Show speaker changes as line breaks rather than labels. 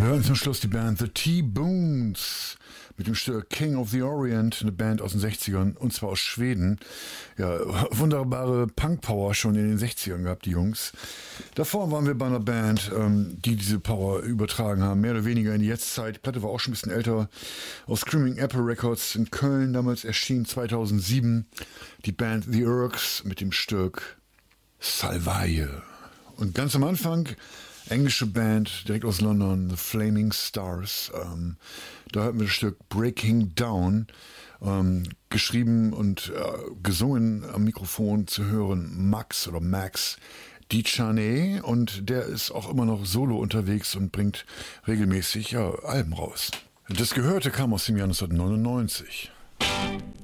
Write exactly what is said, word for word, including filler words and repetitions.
Wir hören zum Schluss die Band The T-Bones mit dem Stück King of the Orient, eine Band aus den sechzigern und zwar aus Schweden. Ja, wunderbare Punk-Power schon in den sechzigern gehabt, die Jungs. Davor waren wir bei einer Band, ähm, die diese Power übertragen haben, mehr oder weniger in die Jetztzeit. Die Platte war auch schon ein bisschen älter, aus Screaming Apple Records in Köln, damals erschien zweitausendsieben. Die Band The Urks mit dem Stück Salvaille. Und ganz am Anfang englische Band, direkt aus London, The Flaming Stars. Ähm, da hörten wir das Stück Breaking Down, ähm, geschrieben und äh, gesungen am Mikrofon zu hören Max oder Max Dichaney, und der ist auch immer noch solo unterwegs und bringt regelmäßig ja, Alben raus. Das Gehörte kam aus dem Jahr neunzehnhundertneunundneunzig.